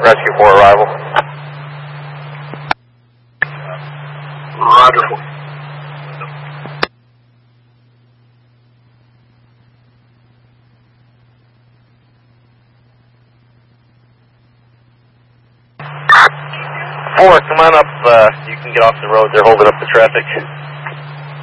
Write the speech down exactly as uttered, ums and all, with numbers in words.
Rescue four arrival. Roger. Four, come on up. Uh, you can get off the road. They're holding up the traffic.